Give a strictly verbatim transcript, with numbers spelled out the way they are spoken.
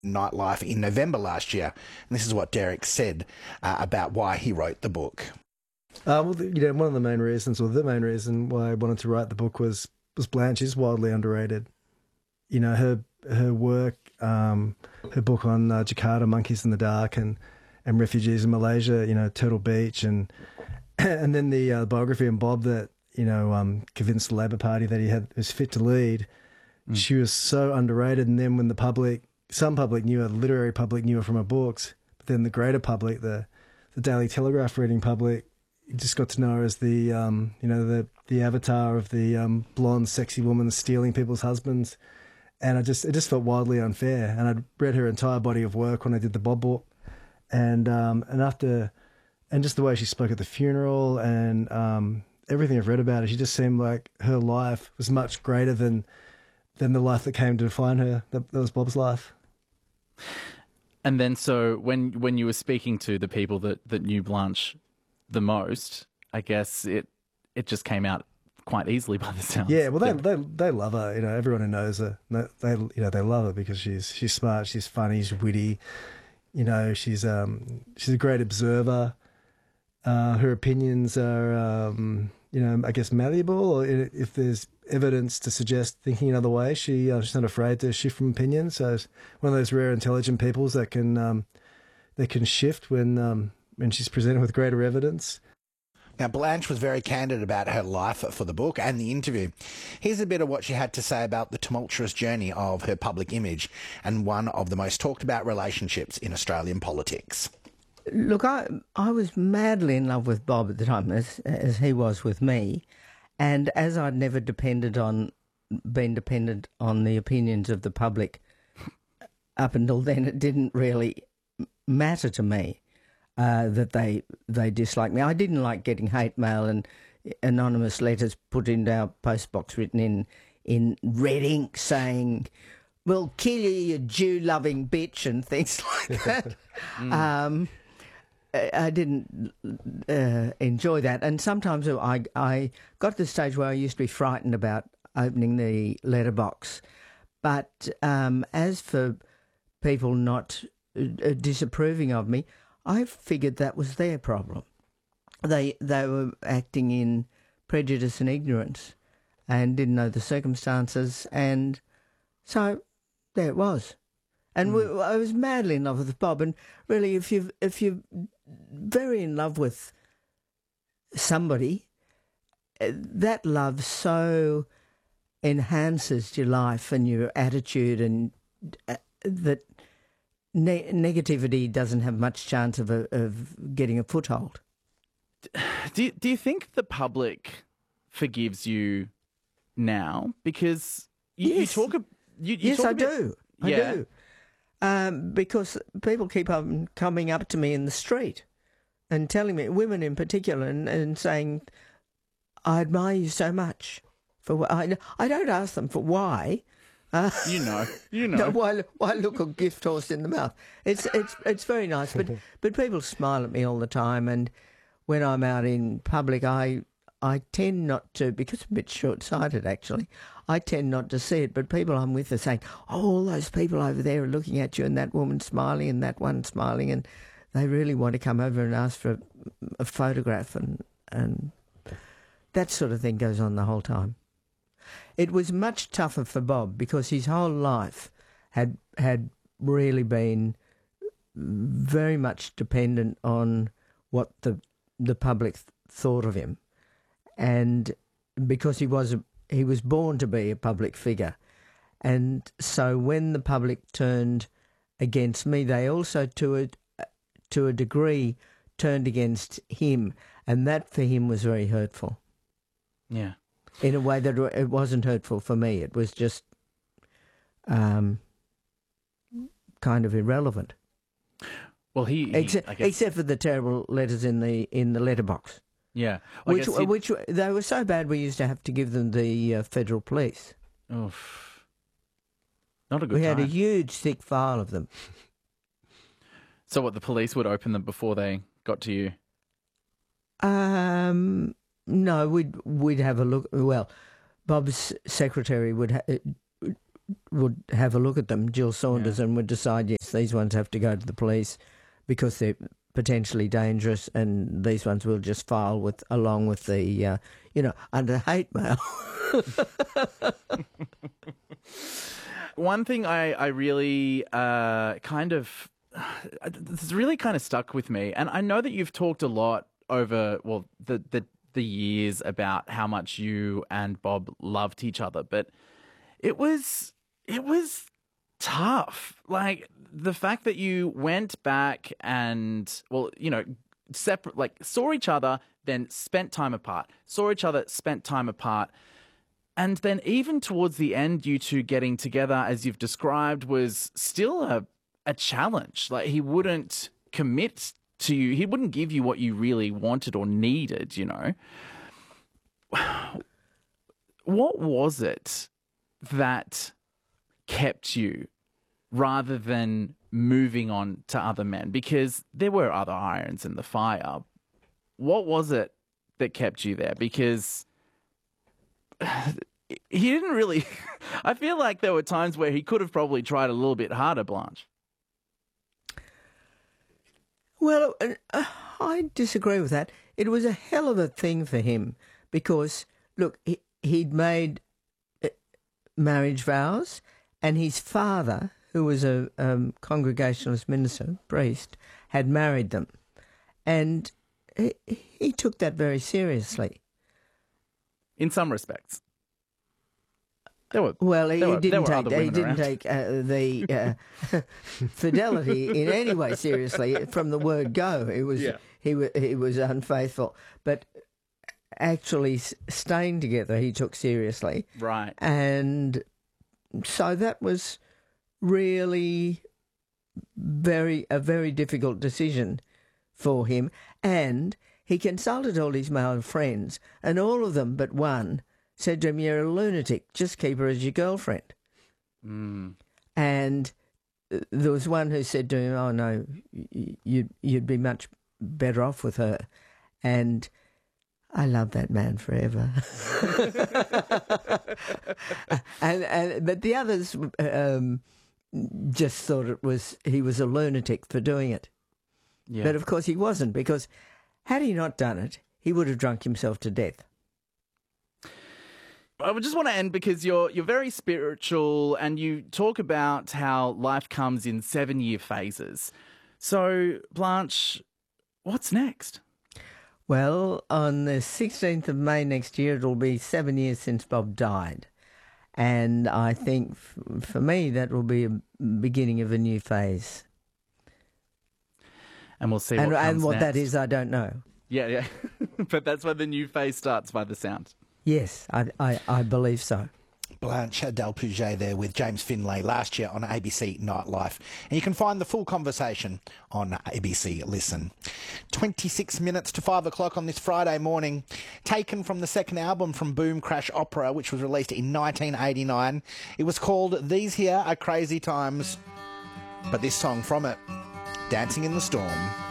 nightlife in November last year. And this is what Derek said uh, about why he wrote the book. Uh, well, you know, one of the main reasons, or the main reason why I wanted to write the book was was Blanche is wildly underrated. You know, her her work, um, her book on uh, Jakarta, Monkeys in the Dark, and, and refugees in Malaysia, you know, Turtle Beach, and and then the uh, biography on Bob that, you know, um, convinced the Labor Party that he had was fit to lead. Mm. She was so underrated. And then when the public, some public knew her, the literary public knew her from her books, but then the greater public, the the Daily Telegraph reading public, just got to know her as the, um, you know, the the avatar of the um, blonde, sexy woman stealing people's husbands. And I just, it just felt wildly unfair. And I'd read her entire body of work when I did the Bob book, and um, and after, and just the way she spoke at the funeral, and um, everything I've read about her, she just seemed like her life was much greater than than the life that came to define her. That, that was Bob's life. And then, so when when you were speaking to the people that, that knew Blanche the most, I guess it it just came out quite easily by the sounds. Yeah, well, they they they love her. You know, everyone who knows her, they you know they love her because she's she's smart, she's funny, she's witty. You know, she's um she's a great observer. Uh, her opinions are um you know I guess malleable, or if there's evidence to suggest thinking another way, she uh, she's not afraid to shift from opinions. So it's one of those rare intelligent peoples that can um that can shift when um when she's presented with greater evidence. Now, Blanche was very candid about her life for the book and the interview. Here's a bit of what she had to say about the tumultuous journey of her public image and one of the most talked about relationships in Australian politics. Look, I I was madly in love with Bob at the time, as, as he was with me. And as I'd never depended on, been dependent on the opinions of the public up until then, it didn't really matter to me. Uh, that they they disliked me. I didn't like getting hate mail and anonymous letters put into our postbox written in in red ink saying, "We'll kill you, you Jew-loving bitch," and things like that. mm. um, I, I didn't uh, enjoy that. And sometimes I, I got to the stage where I used to be frightened about opening the letterbox. But um, as for people not uh, disapproving of me, I figured that was their problem. They they were acting in prejudice and ignorance and didn't know the circumstances, and so there it was. And mm. we, I was madly in love with Bob. And really, if you if you're very in love with somebody, that love so enhances your life and your attitude, and uh, that. Ne- negativity doesn't have much chance of a, of getting a foothold. Do you, do you think the public forgives you now? Because you, yes. you talk. A, you, you yes, talk I a bit, do. I yeah. do. Um, because people keep on coming up to me in the street and telling me, women in particular, and, and saying, "I admire you so much." For what I I don't ask them for why. Uh, you know, you know. No, why, why look a gift horse in the mouth? It's it's it's very nice, but but people smile at me all the time, and when I'm out in public, I I tend not to, because I'm a bit short-sighted actually. I tend not to see it, but people I'm with are saying, "Oh, all those people over there are looking at you, and that woman smiling, and that one smiling," and they really want to come over and ask for a, a photograph, and and that sort of thing goes on the whole time. It was much tougher for Bob because his whole life had had really been very much dependent on what the the public th- thought of him, and because he was a, he was born to be a public figure, and so when the public turned against me, they also to a to a degree turned against him, and that for him was very hurtful. Yeah. In a way that it wasn't hurtful for me. It was just um, kind of irrelevant. Well, he, he except, I guess, except for the terrible letters in the in the letterbox. Yeah, well, which which they were so bad we used to have to give them the uh, federal police. Oof. Not a good We time. had a huge thick file of them. So what, the police would open them before they got to you? Um. No, we'd we'd have a look. Well, Bob's secretary would ha- would have a look at them, Jill Saunders, Yeah. and would decide, yes, these ones have to go to the police because they're potentially dangerous, and these ones will just file with along with the, uh, you know, under hate mail. One thing I, I really uh, kind of, it's really kind of stuck with me, and I know that you've talked a lot over, well, the, the, the years about how much you and Bob loved each other, but it was, it was tough. Like, the fact that you went back and, well, you know, separate, like, saw each other, then spent time apart, saw each other, spent time apart. And then even towards the end, you two getting together, as you've described, was still a, a challenge. Like, he wouldn't commit to you. He wouldn't give you what you really wanted or needed, you know. What was it that kept you rather than moving on to other men? Because there were other irons in the fire. What was it that kept you there? Because he didn't really... I feel like there were times where he could have probably tried a little bit harder, Blanche. Well, uh, I disagree with that. It was a hell of a thing for him because, look, he, he'd made uh, marriage vows, and his father, who was a um, Congregationalist minister, priest, had married them. And he, he took that very seriously. In some respects. There were, well, he, there were, he didn't there were take other he women didn't around. take uh, the uh, fidelity in any way seriously from the word go. It was Yeah. he was he was unfaithful, but actually s- staying together he took seriously, Right. and so that was really very a very difficult decision for him. And he consulted all his male friends, and all of them but one said to him, "You're a lunatic, just keep her as your girlfriend." Mm. And uh, there was one who said to him, "Oh no, y- you'd, you'd be much better off with her." And I love that man forever. and, and But the others um, just thought it was he was a lunatic for doing it. Yeah. But of course he wasn't, because had he not done it, he would have drunk himself to death. I would just want to end because you're you're very spiritual and you talk about how life comes in seven-year phases. So, Blanche, what's next? Well, on the sixteenth of May next year, it'll be seven years since Bob died. And I think f- for me, that will be a beginning of a new phase. And we'll see And, what comes and what that next. is, I don't know. Yeah, yeah. But that's when the new phase starts by the sound. Yes, I, I, I believe so. Blanche Delpouget there with James Finlay last year on A B C Nightlife. And you can find the full conversation on A B C Listen. twenty-six minutes to five o'clock on this Friday morning. Taken from the second album from Boom Crash Opera, which was released in nineteen eighty-nine. It was called These Here Are Crazy Times. But this song from it, Dancing in the Storm.